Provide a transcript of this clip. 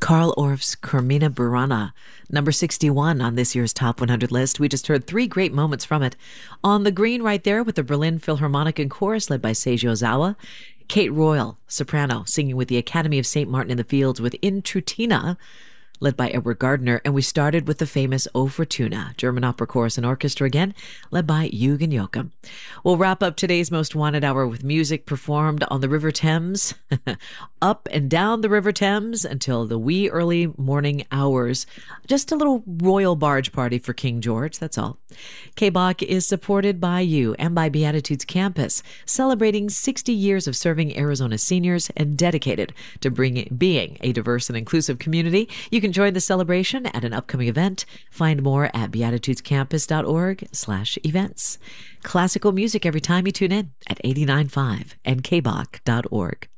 Carl Orff's Carmina Burana, number 61 on this year's Top 100 list. We just heard three great moments from it. On the green right there with the Berlin Philharmonic and Chorus led by Seiji Ozawa. Kate Royal, soprano, singing with the Academy of St. Martin in the Fields with In Trutina, led by Edward Gardner. And we started with the famous O Fortuna, German opera chorus and orchestra again, led by Eugen Joachim. We'll wrap up today's Most Wanted Hour with music performed on the River Thames, up and down the River Thames until the wee early morning hours. Just a little royal barge party for King George, that's all. KBOC is supported by you and by Beatitudes Campus, celebrating 60 years of serving Arizona seniors and dedicated to being a diverse and inclusive community. You can join the celebration at an upcoming event. Find more at beatitudescampus.org/events. Classical music every time you tune in at 89.5 and kbok.org.